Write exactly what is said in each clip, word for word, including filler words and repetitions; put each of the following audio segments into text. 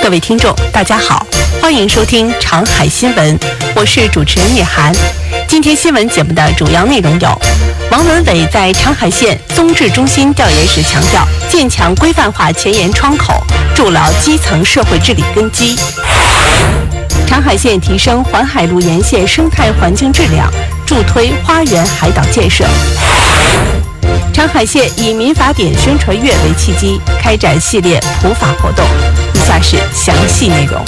各位听众，大家好，欢迎收听长海新闻，我是主持人叶涵。今天新闻节目的主要内容有：王文伟在长海县综治中心调研时强调，建强规范化前沿窗口，筑牢基层社会治理根基；长海县提升环海路沿线生态环境质量，助推花园海岛建设。长海县以民法典宣传月为契机，开展系列普法活动。以下是详细内容。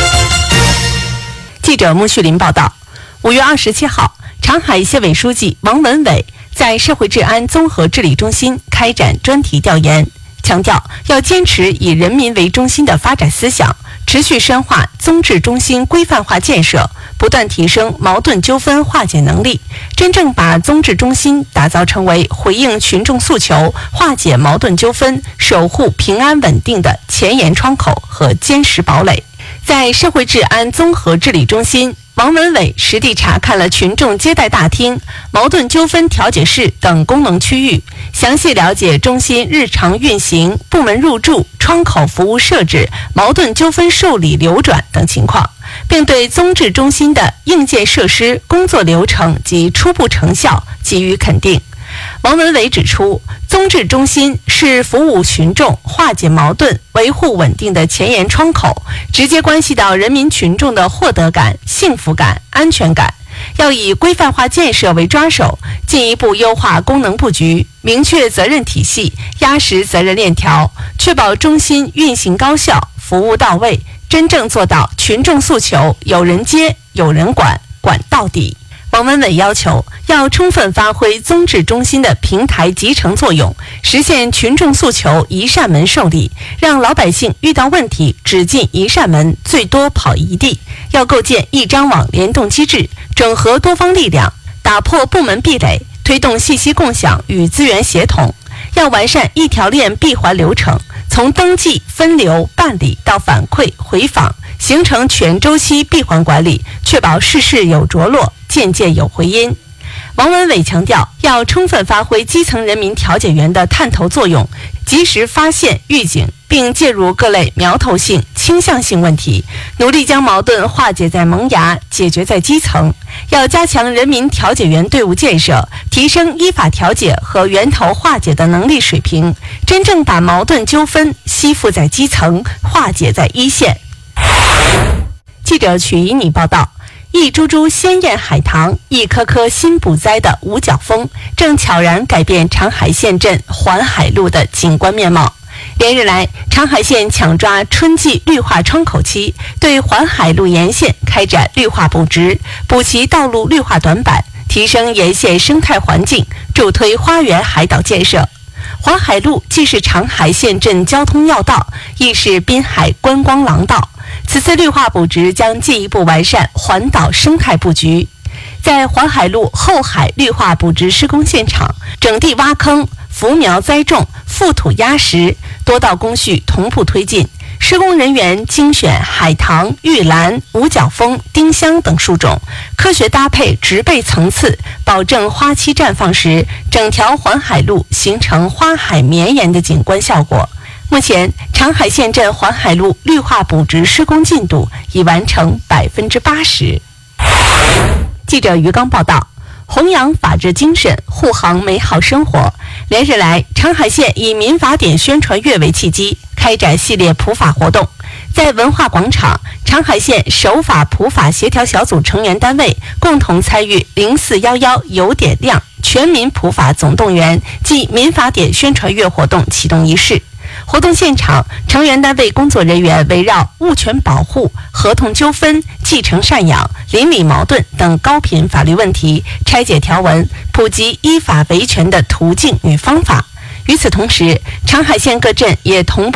记者穆旭林报道，五月二十七号，长海县委书记王文伟在社会治安综合治理中心开展专题调研，强调要坚持以人民为中心的发展思想，持续深化综治中心规范化建设，不断提升矛盾纠纷化解能力，真正把综治中心打造成为回应群众诉求、化解矛盾纠纷、守护平安稳定的前沿窗口和坚实堡垒。在社会治安综合治理中心，王文伟实地查看了群众接待大厅、矛盾纠纷调解室等功能区域，详细了解中心日常运行、部门入驻、窗口服务设置、矛盾纠纷受理流转等情况，并对综治中心的硬件设施、工作流程及初步成效给予肯定。王文伟指出，综治中心是服务群众、化解矛盾、维护稳定的前沿窗口，直接关系到人民群众的获得感、幸福感、安全感。要以规范化建设为抓手，进一步优化功能布局，明确责任体系，压实责任链条，确保中心运行高效、服务到位，真正做到群众诉求有人接、有人管，管到底。王文伟要求，要充分发挥综治中心的平台集成作用，实现群众诉求一扇门受理，让老百姓遇到问题只进一扇门，最多跑一地。要构建一张网联动机制，整合多方力量，打破部门壁垒，推动信息共享与资源协同。要完善一条链闭环流程，从登记、分流、办理到反馈、回访，形成全周期闭环管理，确保事事有着落，件件有回音。王文伟强调，要充分发挥基层人民调解员的探头作用，及时发现、预警，并介入各类苗头性、倾向性问题，努力将矛盾化解在萌芽，解决在基层。要加强人民调解员队伍建设，提升依法调解和源头化解的能力水平，真正把矛盾纠纷吸附在基层，化解在一线。记者曲怡妮报道，一株株鲜艳海棠，一棵棵新补栽的五角枫，正悄然改变长海县镇环海路的景观面貌。连日来，长海县抢抓春季绿化窗口期，对环海路沿线开展绿化补植，补齐道路绿化短板，提升沿线生态环境，助推花园海岛建设。环海路既是长海县镇交通要道，亦是滨海观光廊道。此次绿化补植将进一步完善环岛生态布局。在环海路后海绿化补植施工现场，整地挖坑、扶苗栽种、覆土压实，多道工序同步推进。施工人员精选海棠、玉兰、五角枫、丁香等树种，科学搭配植被层次，保证花期绽放时，整条环海路形成花海绵延的景观效果。目前，长海县镇环海路绿化补植施工进度已完成百分之八十。记者于刚报道，弘扬法治精神，护航美好生活。连日来，长海县以民法典宣传月为契机，开展系列普法活动。在文化广场，长海县守法普法协调小组成员单位共同参与零四一一有点亮全民普法总动员暨民法典宣传月活动启动仪式。活动现场，成员单位工作人员围绕物权保护、合同纠纷、继承赡养、邻里矛盾等高频法律问题，拆解条文，普及依法维权的途径与方法。与此同时，长海县各镇也同步